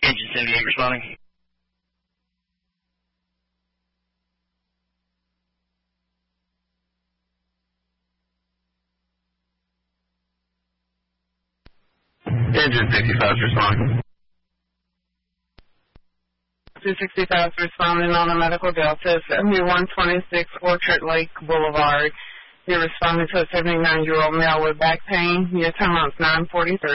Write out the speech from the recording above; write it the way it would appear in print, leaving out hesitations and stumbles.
Engine 78 responding. Engine 65 responding. 265 responding on a medical delta, 7126 Orchard Lake Boulevard. You're responding to a 79-year-old male with back pain. Your time out's 9:43.